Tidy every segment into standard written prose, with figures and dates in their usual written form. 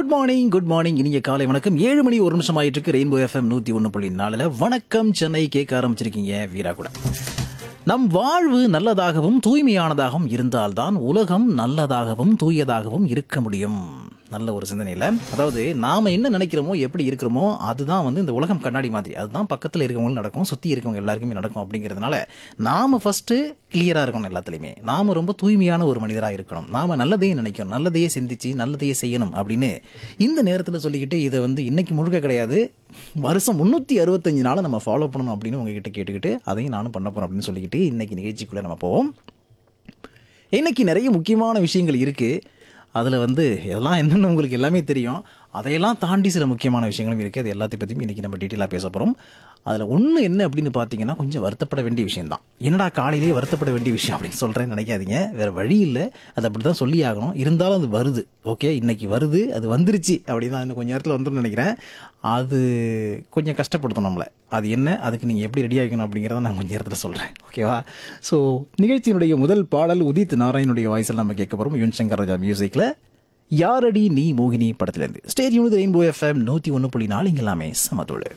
Good morning. இனிய காலை வணக்கம். 7 மணி 1 நிமிஷம் ஆயிட்டு இருக்கு. ரெயின்போ எஃப்எம் 101.4 வணக்கம் சென்னை கேட்க ஆரம்பிச்சிருக்கீங்க வீரா கூட. நம் வாழ்வு நல்லதாகவும் தூய்மையானதாகவும் இருந்தால்தான் உலகம் நல்லதாகவும் தூயதாகவும் இருக்க முடியும். நல்ல ஒரு சிந்தனையில், அதாவது நாம் என்ன நினைக்கிறோமோ எப்படி இருக்கிறோமோ அதுதான் வந்து இந்த உலகம் கண்ணாடி மாதிரி. அதுதான் பக்கத்தில் இருக்கவங்களும் நடக்கும், சுற்றி இருக்கவங்க எல்லாருக்குமே நடக்கும். அப்படிங்கிறதுனால நாம் ஃபஸ்ட்டு கிளியராக இருக்கணும். எல்லாத்துலேயுமே நாம் ரொம்ப தூய்மையான ஒரு மனிதராக இருக்கணும். நாம் நல்லதையே நினைக்கணும், நல்லதையே சிந்திச்சு நல்லதையே செய்யணும் அப்படின்னு இந்த நேரத்தில் சொல்லிக்கிட்டு, இதை வந்து இன்னைக்கு முழுக்க கிடையாது, வருஷம் 365 நாள் நம்ம ஃபாலோ பண்ணணும் அப்படின்னு உங்ககிட்ட கேட்டுக்கிட்டு அதையும் நானும் பண்ண போகிறோம் அப்படின்னு சொல்லிக்கிட்டு இன்னைக்கு நிகழ்ச்சிக்குள்ளே நம்ம போவோம். இன்னைக்கு நிறைய முக்கியமான விஷயங்கள் இருக்குது. அதில் வந்து எல்லாம் என்னென்னு உங்களுக்கு எல்லாமே தெரியும். அதையெல்லாம் தாண்டி சில முக்கியமான விஷயங்களும் இருக்குது. அது எல்லாத்தையும் பற்றியும் இன்றைக்கி நம்ம டீட்டெயிலாக பேச போகிறோம். அதில் ஒன்று என்ன அப்படின்னு பார்த்தீங்கன்னா, கொஞ்சம் வருத்தப்பட வேண்டிய விஷயம்தான். என்னடா காலையிலேயே வருத்தப்பட வேண்டிய விஷயம் அப்படின்னு சொல்கிறேன்னு நினைக்காதீங்க. வேறு வழி இல்லை, அது அப்படி தான் சொல்லி ஆகணும். இருந்தாலும் அது வருது. ஓகே, இன்றைக்கி வருது, அது வந்துருச்சு அப்படின்னு தான் இன்னும் கொஞ்சம் நேரத்தில் வந்துடும் நினைக்கிறேன். அது கொஞ்சம் கஷ்டப்படுத்தும் நம்மளை. அது என்ன, அதுக்கு நீங்கள் எப்படி ரெடி ஆகிக்கணும் அப்படிங்கிறத நான் கொஞ்சம் நேரத்தில் சொல்கிறேன். ஓகேவா? ஸோ நிகழ்ச்சியினுடைய முதல் பாடல் உதித் நாராயணுடைய வாய்ஸில் நம்ம கேட்க போகிறோம். யுவன் சங்கர் ராஜா மியூசிக்கில் யாரடி நீ மோகினி படத்துலேருந்து. ஸ்டேட் யூனிட் ரெயின்போ எஃப்எம் 101.4 இங்கே எல்லாமே சமத்தோடு.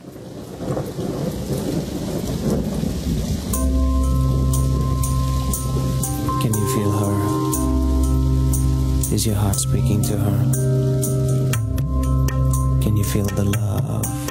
Can you feel her? Is your heart speaking to her? Can you feel the love